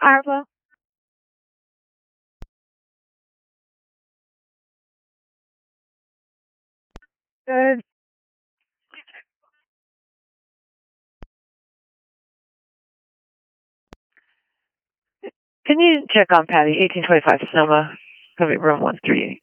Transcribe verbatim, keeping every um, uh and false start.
Arva, good. Can you check on Patty, eighteen twenty-five Sonoma, room one three eight?